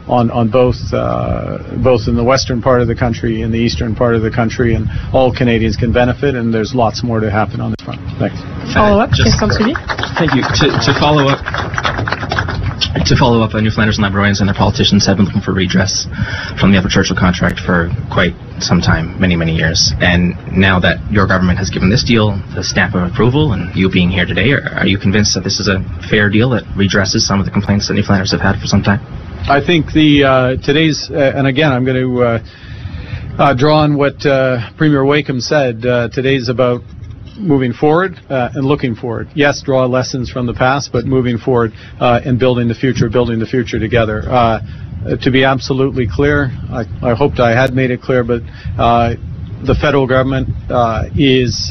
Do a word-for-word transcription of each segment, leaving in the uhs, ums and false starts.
on on both uh, both in the western part of the country and the eastern part of the country, and all Canadians can benefit. And there's lots more to happen on this front. Thanks. Follow up, question suivi. Thank you. To, to follow up. To follow up, uh, Newfoundlanders and Labradorians and their politicians have been looking for redress from the Upper Churchill contract for quite some time, many, many years. And now that your government has given this deal the stamp of approval, and you being here today, are, are you convinced that this is a fair deal that redresses some of the complaints that Newfoundlanders have had for some time? I think the uh, today's, uh, and again, I'm going to uh, uh, draw on what uh, Premier Wakeham said. Uh, today's about moving forward uh, and looking forward. Yes, draw lessons from the past, but moving forward uh, and building the future, building the future together. Uh, to be absolutely clear, I, I hoped I had made it clear, but uh, the federal government uh, is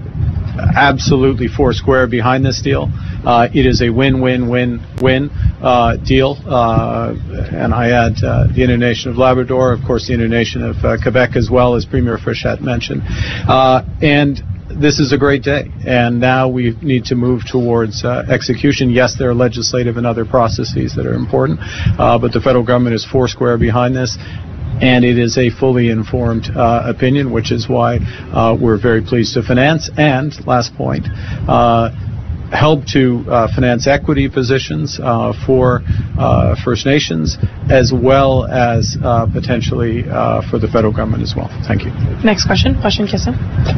absolutely four square behind this deal. Uh, it is a win-win-win-win uh, deal, uh, and I add uh, the Indian Nation of Labrador, of course the Indian Nation of uh, Quebec as well, as Premier Frechette mentioned. Uh, and this is a great day, and now we need to move towards uh, execution. Yes, there are legislative and other processes that are important, uh, but the federal government is four square behind this, and it is a fully informed uh, opinion, which is why uh, we're very pleased to finance. And last point, uh, help to uh, finance equity positions uh, for uh, First Nations, as well as uh, potentially uh, for the federal government as well. Thank you. Next question. Question question.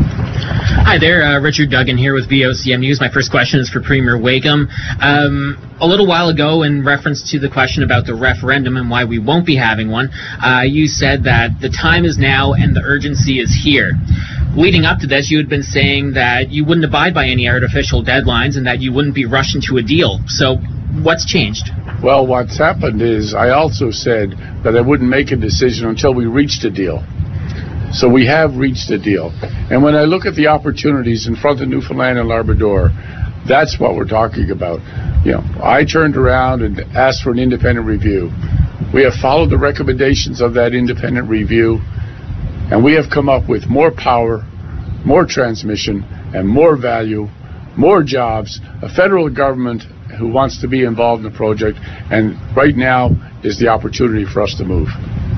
Hi there, uh, Richard Duggan here with V O C M News. My first question is for Premier Wakeham. Um, a little while ago, in reference to the question about the referendum and why we won't be having one, uh, you said that the time is now and the urgency is here. Leading up to this, you had been saying that you wouldn't abide by any artificial deadlines and that you wouldn't be rushing to a deal. So what's changed? Well, what's happened is I also said that I wouldn't make a decision until we reached a deal. So we have reached a deal. And when I look at the opportunities in front of Newfoundland and Labrador, that's what we're talking about. You know, I turned around and asked for an independent review. We have followed the recommendations of that independent review, and we have come up with more power, more transmission, and more value, more jobs, a federal government who wants to be involved in the project, and right now is the opportunity for us to move.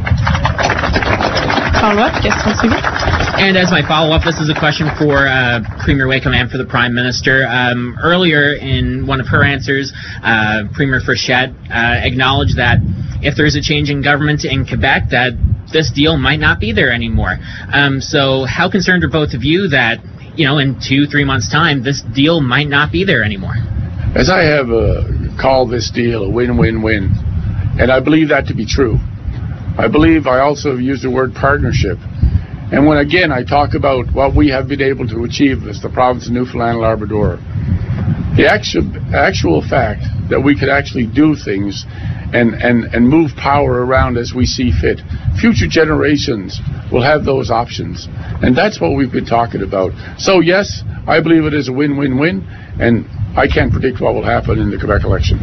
Follow-up, question suivi. And as my follow-up, this is a question for uh, Premier Wakeham and for the Prime Minister. Um, earlier in one of her answers, uh, Premier Frechette uh, acknowledged that if there's a change in government in Quebec, that this deal might not be there anymore. Um, so how concerned are both of you that, you know, in two, three months' time, this deal might not be there anymore? As I have uh, called this deal a win-win-win, and I believe that to be true. I believe I also have used the word partnership. And when, again, I talk about what we have been able to achieve as the province of Newfoundland and Labrador, the actual, actual fact that we could actually do things and, and, and move power around as we see fit. Future generations will have those options. And that's what we've been talking about. So, yes, I believe it is a win-win-win, and I can't predict what will happen in the Quebec election.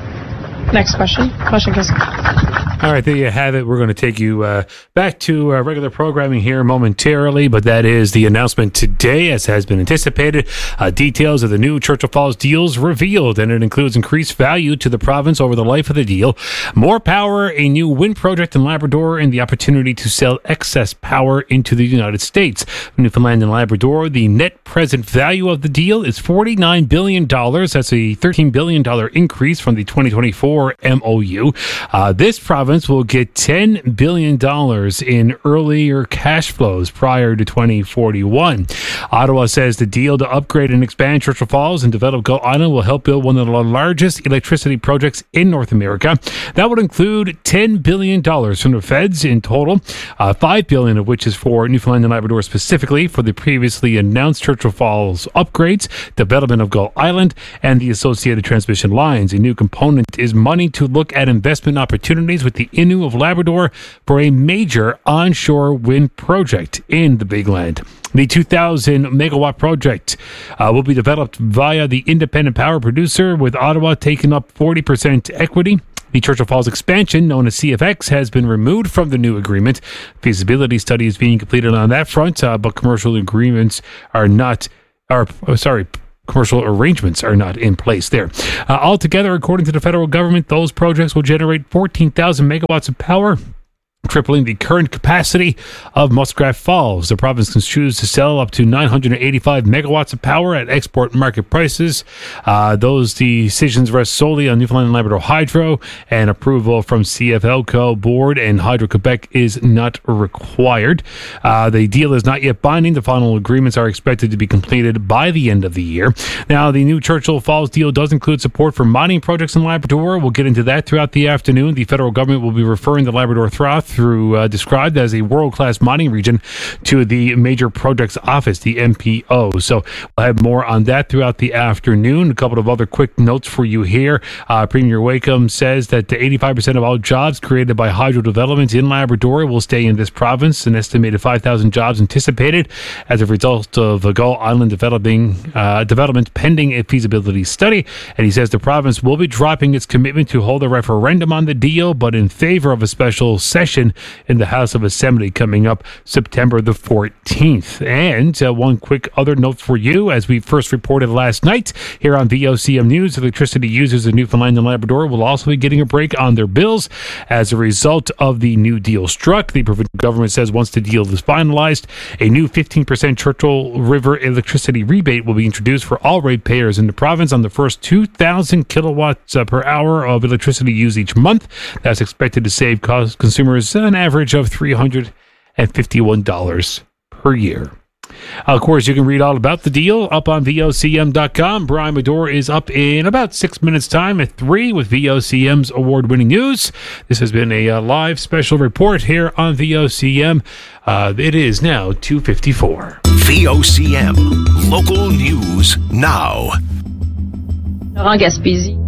Next question. Question, question. All right, there you have it. We're going to take you uh, back to uh, regular programming here momentarily, but that is the announcement today, as has been anticipated. Uh, details of the new Churchill Falls deals revealed, and it includes increased value to the province over the life of the deal, more power, a new wind project in Labrador, and the opportunity to sell excess power into the United States. Newfoundland and Labrador, the net present value of the deal is forty-nine billion dollars. That's a thirteen billion dollars increase from the twenty twenty-four M O U. Uh, this province will get ten billion dollars in earlier cash flows prior to twenty forty-one. Ottawa says the deal to upgrade and expand Churchill Falls and develop Gull Island will help build one of the largest electricity projects in North America. That would include ten billion dollars from the feds in total, uh, five billion dollars of which is for Newfoundland and Labrador specifically for the previously announced Churchill Falls upgrades, development of Gull Island, and the associated transmission lines. A new component is money to look at investment opportunities with the Innu of Labrador for a major onshore wind project in the Big Land. The two thousand megawatt project uh, will be developed via the independent power producer, with Ottawa taking up forty percent equity. The Churchill Falls expansion, known as C F X, has been removed from the new agreement. Feasibility study is being completed on that front, uh, but commercial agreements are not, are, oh, sorry, commercial arrangements are not in place there. Uh, altogether, according to the federal government, those projects will generate fourteen thousand megawatts of power, tripling the current capacity of Muskrat Falls. The province can choose to sell up to nine hundred eighty-five megawatts of power at export market prices. Uh, those decisions rest solely on Newfoundland and Labrador Hydro, and approval from C F L C O board and Hydro-Quebec is not required. Uh, the deal is not yet binding. The final agreements are expected to be completed by the end of the year. Now, the new Churchill Falls deal does include support for mining projects in Labrador. We'll get into that throughout the afternoon. The federal government will be referring the Labrador Trough, through uh, described as a world-class mining region, to the Major Projects Office, the M P O. So we'll have more on that throughout the afternoon. A couple of other quick notes for you here. Uh, Premier Wakeham says that eighty-five percent of all jobs created by hydro development in Labrador will stay in this province. An estimated five thousand jobs anticipated as a result of the Gull Island developing uh, development pending a feasibility study. And he says the province will be dropping its commitment to hold a referendum on the deal, but in favor of a special session in the House of Assembly coming up September the fourteenth. And uh, one quick other note for you, as we first reported last night here on V O C M News, electricity users in Newfoundland and Labrador will also be getting a break on their bills as a result of the new deal struck. The provincial government says once the deal is finalized, a new fifteen percent Churchill River electricity rebate will be introduced for all ratepayers in the province on the first two thousand kilowatts uh, per hour of electricity used each month. That's expected to save cost consumers an average of three hundred fifty-one dollars per year. Of course, you can read all about the deal up on V O C M dot com. Brian Medore is up in about six minutes' time at three with V O C M's award-winning news. This has been a uh, live special report here on V O C M. Uh, it is now two fifty-four. V O C M, local news now. Laurent Gaspésie.